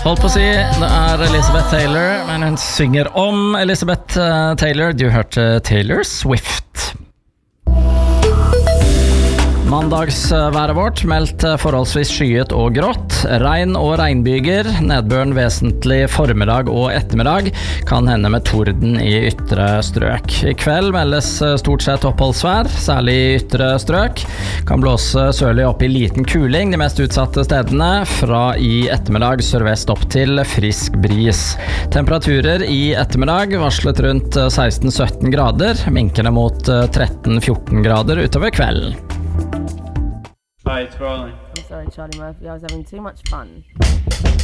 Holdt på å si, det Elizabeth Taylor, men hun synger om Elizabeth Taylor. Du hørte Taylor Swift. Mandagsværet vårt meldt forholdsvis skyet og grått. Regn og regnbyger, nedbøren vesentlig formiddag og ettermiddag, kan hende med torden i ytre strøk. I kveld meldes stort sett oppholdsvær, særlig i ytre strøk. Kan blåse sørlig opp i liten kuling de mest utsatte stedene, fra i ettermiddag sørvest opp til frisk bris. Temperaturer i ettermiddag varslet rundt 16-17 grader, minkende mot 13-14 grader utover kvelden. Hi, it's Riley. I'm sorry, Charlie Murphy. I was having too much fun.